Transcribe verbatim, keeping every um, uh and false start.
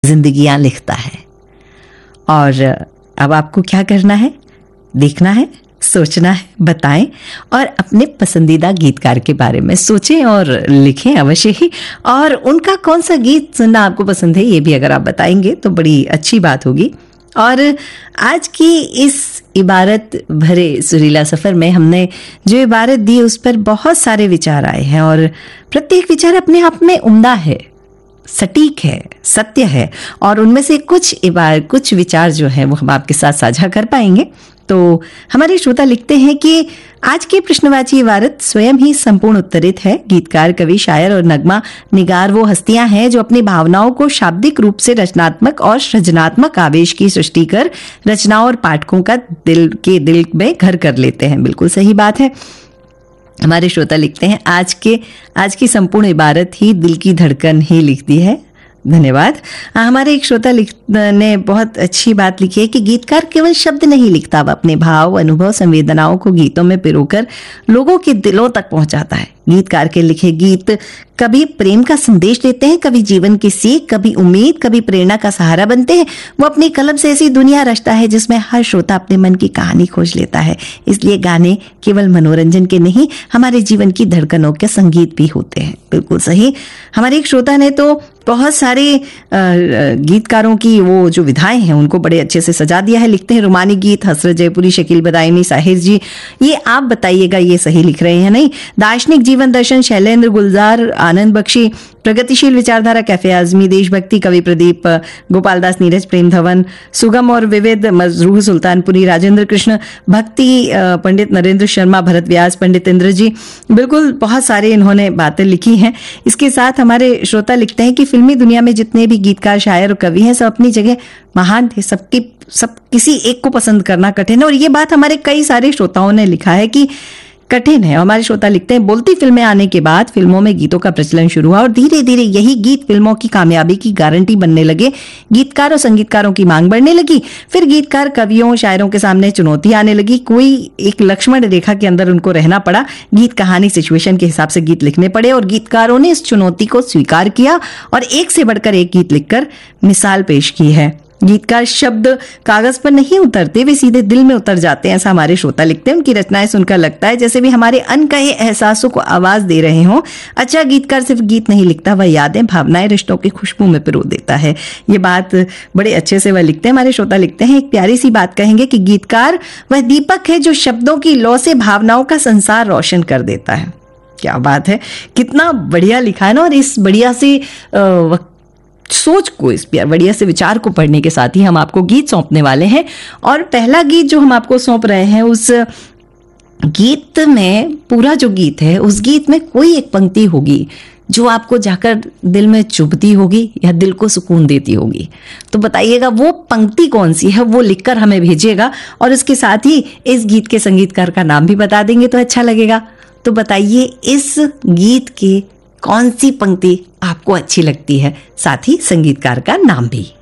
जिंदगियां लिखता है। और अब आपको क्या करना है, देखना है, सोचना है, बताएं और अपने पसंदीदा गीतकार के बारे में सोचें और लिखें अवश्य ही। और उनका कौन सा गीत सुनना आपको पसंद है ये भी अगर आप बताएंगे तो बड़ी अच्छी बात होगी। और आज की इस इबारत भरे सुरीला सफर में हमने जो इबारत दी उस पर बहुत सारे विचार आए हैं और प्रत्येक विचार अपने आप में उम्दा है, सटीक है, सत्य है। और उनमें से कुछ इबार कुछ विचार जो है वो हम आपके साथ साझा कर पाएंगे। तो हमारे श्रोता लिखते हैं कि आज की प्रश्नवाची इबारत स्वयं ही संपूर्ण उत्तरित है। गीतकार, कवि, शायर और नगमा निगार वो हस्तियां हैं जो अपनी भावनाओं को शाब्दिक रूप से रचनात्मक और सृजनात्मक आवेश की सृष्टि कर रचनाओं और पाठकों का दिल के दिल में घर कर लेते हैं। बिल्कुल सही बात है। हमारे श्रोता लिखते हैं आज के आज की संपूर्ण इबारत ही दिल की धड़कन ही लिख दी है। धन्यवाद। हमारे एक श्रोता ने बहुत अच्छी बात लिखी है कि गीतकार केवल शब्द नहीं लिखता, वह अपने भाव, अनुभव, संवेदनाओं को गीतों में पिरोकर लोगों के दिलों तक पहुंचाता है। गीतकार के लिखे गीत कभी प्रेम का संदेश देते हैं, कभी जीवन की सीख, कभी उम्मीद, कभी प्रेरणा का सहारा बनते हैं। वो अपनी कलम से ऐसी दुनिया रचता है जिसमें हर श्रोता अपने मन की कहानी खोज लेता है। इसलिए गाने केवल मनोरंजन के नहीं, हमारे जीवन की धड़कनों के संगीत भी होते हैं। बिल्कुल सही। हमारे एक श्रोता ने तो बहुत सारे गीतकारों की वो जो विधाएं हैं उनको बड़े अच्छे से सजा दिया है। लिखते हैं रुमानी गीत हसरत जयपुरी, शकील बदायमी, साहिर जी। ये आप बताइएगा ये सही लिख रहे हैं नहीं? दार्शनिक जीवन दर्शन, शैलेंद्र गुलजार, आनंद बख्शी, प्रगतिशील विचारधारा, कैफे आजमी, देशभक्ति, कवि प्रदीप, गोपाल दास, नीरज, प्रेम धवन, सुगम और विविध, मजरूह सुल्तानपुरी, राजेंद्र कृष्ण, भक्ति, पंडित नरेंद्र शर्मा, भरत व्यास, पंडित इंद्र जी। बिल्कुल बहुत सारे इन्होंने बातें लिखी हैं। इसके साथ हमारे श्रोता लिखते हैं कि फिल्मी दुनिया में जितने भी गीतकार, शायर और कवि हैं सब अपनी जगह महान थे। सबकी सब किसी एक को पसंद करना कठिन है। और ये बात हमारे कई सारे श्रोताओं ने लिखा है कि कठिन है। हमारे श्रोता लिखते हैं बोलती फिल्में आने के बाद फिल्मों में गीतों का प्रचलन शुरू हुआ और धीरे धीरे यही गीत फिल्मों की कामयाबी की गारंटी बनने लगे। गीतकार और संगीतकारों की मांग बढ़ने लगी। फिर गीतकार, कवियों, शायरों के सामने चुनौती आने लगी। कोई एक लक्ष्मण रेखा के अंदर उनको रहना पड़ा। गीत, कहानी, सिचुएशन के हिसाब से गीत लिखने पड़े और गीतकारों ने इस चुनौती को स्वीकार किया और एक से बढ़कर एक गीत लिखकर मिसाल पेश की है। गीतकार शब्द कागज पर नहीं उतरते, वे सीधे दिल में उतर जाते हैं, ऐसा हमारे श्रोता लिखते हैं। उनकी रचनाएं सुनकर लगता है जैसे भी हमारे अनकहे एहसासों को आवाज दे रहे हों। अच्छा गीतकार सिर्फ गीत नहीं लिखता, वह यादें, भावनाएं, रिश्तों की खुशबू में पिरो देता है। ये बात बड़े अच्छे से वह लिखते हैं। हमारे श्रोता लिखते हैं एक प्यारी सी बात कहेंगे कि गीतकार वह दीपक है जो शब्दों की लौ से भावनाओं का संसार रोशन कर देता है। क्या बात है, कितना बढ़िया लिखा है ना। और इस बढ़िया सी सोच को, इस बढ़िया से विचार को पढ़ने के साथ ही हम आपको गीत सौंपने वाले हैं। और पहला गीत जो हम आपको सौंप रहे हैं, उस गीत में, पूरा जो गीत है उस गीत में कोई एक पंक्ति होगी जो आपको जाकर दिल में चुभती होगी या दिल को सुकून देती होगी। तो बताइएगा वो पंक्ति कौन सी है, वो लिखकर हमें भेजिएगा और इसके साथ ही इस गीत के संगीतकार का नाम भी बता देंगे तो अच्छा लगेगा। तो बताइए इस गीत के कौन सी पंक्ति आपको अच्छी लगती है, साथ ही संगीतकार का नाम भी।